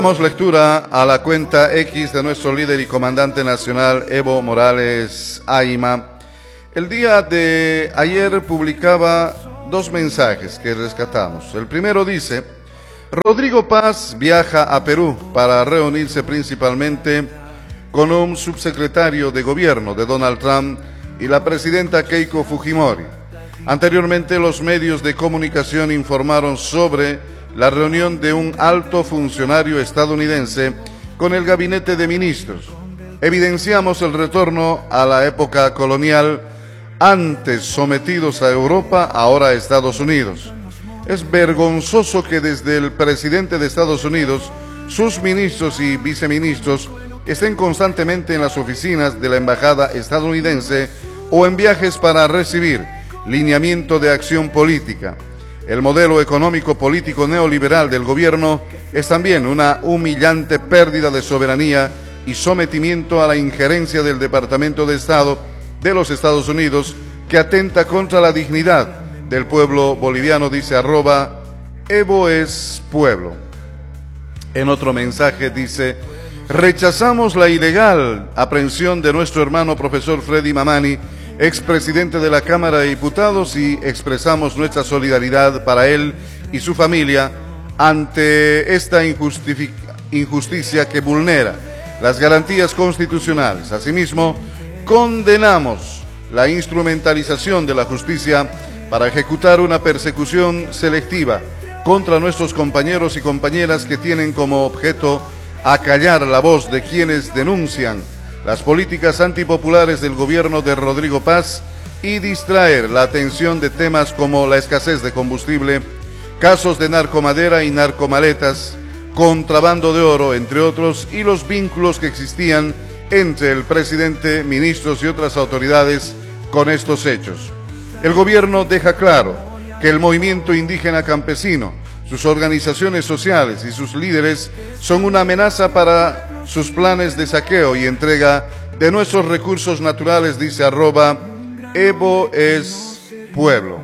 Damos lectura a la cuenta X de nuestro líder y comandante nacional Evo Morales Ayma. El día de ayer publicaba dos mensajes que rescatamos. El primero dice: Rodrigo Paz viaja a Perú para reunirse principalmente con un subsecretario de gobierno de Donald Trump y la presidenta Keiko Fujimori. Anteriormente, los medios de comunicación informaron sobre la reunión de un alto funcionario estadounidense con el gabinete de ministros. Evidenciamos el retorno a la época colonial, antes sometidos a Europa, ahora a Estados Unidos. Es vergonzoso que desde el presidente de Estados Unidos, sus ministros y viceministros estén constantemente en las oficinas de la embajada estadounidense o en viajes para recibir lineamiento de acción política. El modelo económico político neoliberal del gobierno es también una humillante pérdida de soberanía y sometimiento a la injerencia del Departamento de Estado de los Estados Unidos, que atenta contra la dignidad del pueblo boliviano, dice @Evo es pueblo. En otro mensaje dice: rechazamos la ilegal aprehensión de nuestro hermano profesor Freddy Mamani, expresidente de la Cámara de Diputados, y expresamos nuestra solidaridad para él y su familia ante esta injusticia que vulnera las garantías constitucionales. Asimismo, condenamos la instrumentalización de la justicia para ejecutar una persecución selectiva contra nuestros compañeros y compañeras que tienen como objeto acallar la voz de quienes denuncian las políticas antipopulares del gobierno de Rodrigo Paz y distraer la atención de temas como la escasez de combustible, casos de narcomadera y narcomaletas, contrabando de oro, entre otros, y los vínculos que existían entre el presidente, ministros y otras autoridades con estos hechos. El gobierno deja claro que el movimiento indígena campesino, sus organizaciones sociales y sus líderes son una amenaza para sus planes de saqueo y entrega de nuestros recursos naturales, dice @Evo es pueblo.